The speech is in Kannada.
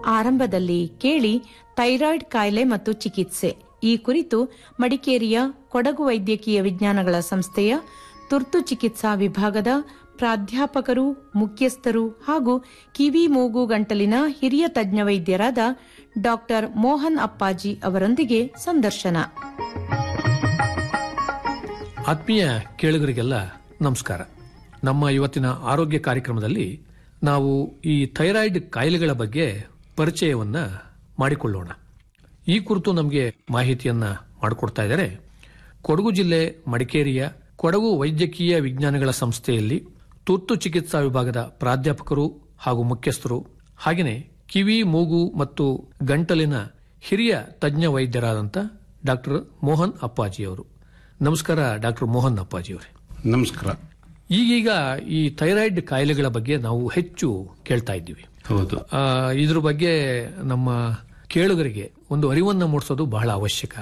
ಆರಂಭದಲ್ಲಿ ಕೇಳಿ ಥೈರಾಯ್ಡ್ ಕಾಯಿಲೆ ಮತ್ತು ಚಿಕಿತ್ಸೆ ಈ ಕುರಿತು ಮಡಿಕೇರಿಯ ಕೊಡಗು ವೈದ್ಯಕೀಯ ವಿಜ್ಞಾನಗಳ ಸಂಸ್ಥೆಯ ತುರ್ತು ಚಿಕಿತ್ಸಾ ವಿಭಾಗದ ಪ್ರಾಧ್ಯಾಪಕರು, ಮುಖ್ಯಸ್ಥರು ಹಾಗೂ ಕಿವಿ ಮೂಗು ಗಂಟಲಿನ ಹಿರಿಯ ತಜ್ಞ ವೈದ್ಯರಾದ ಡಾಕ್ಟರ್ ಮೋಹನ್ ಅಪ್ಪಾಜಿ ಅವರೊಂದಿಗೆ ಸಂದರ್ಶನ. ಆತ್ಮೀಯ ಕೇಳುಗರಿಗೆಲ್ಲ ನಮಸ್ಕಾರ. ನಮ್ಮ ಇವತ್ತಿನ ಆರೋಗ್ಯ ಕಾರ್ಯಕ್ರಮದಲ್ಲಿ ನಾವು ಈ ಥೈರಾಯ್ಡ್ ಕಾಯಿಲೆಗಳ ಬಗ್ಗೆ ಪರಿಚಯವನ್ನ ಮಾಡಿಕೊಳ್ಳೋಣ. ಈ ಕುರಿತು ನಮಗೆ ಮಾಹಿತಿಯನ್ನ ಮಾಡಿಕೊಡ್ತಾ ಇದ್ದಾರೆ ಕೊಡಗು ಜಿಲ್ಲೆ ಮಡಿಕೇರಿಯ ಕೊಡಗು ವೈದ್ಯಕೀಯ ವಿಜ್ಞಾನಗಳ ಸಂಸ್ಥೆಯಲ್ಲಿ ತುರ್ತು ಚಿಕಿತ್ಸಾ ವಿಭಾಗದ ಪ್ರಾಧ್ಯಾಪಕರು ಹಾಗೂ ಮುಖ್ಯಸ್ಥರು, ಹಾಗೆಯೇ ಕಿವಿ ಮೂಗು ಮತ್ತು ಗಂಟಲಿನ ಹಿರಿಯ ತಜ್ಞ ವೈದ್ಯರಾದಂಥ ಡಾಕ್ಟರ್ ಮೋಹನ್ ಅಪ್ಪಾಜಿ ಅವರು. ನಮಸ್ಕಾರ ಡಾಕ್ಟರ್ ಮೋಹನ್ ಅಪ್ಪಾಜಿ ಅವರೇ. ನಮಸ್ಕಾರ. ಈಗೀಗ ಈ ಥೈರಾಯ್ಡ್ ಕಾಯಿಲೆಗಳ ಬಗ್ಗೆ ನಾವು ಹೆಚ್ಚು ಕೇಳ್ತಾ ಇದ್ದೀವಿ. ಹೌದು. ಇದ್ರ ಬಗ್ಗೆ ನಮ್ಮ ಕೇಳುಗರಿಗೆ ಒಂದು ಅರಿವನ್ನು ಮೂಡಿಸೋದು ಬಹಳ ಅವಶ್ಯಕ.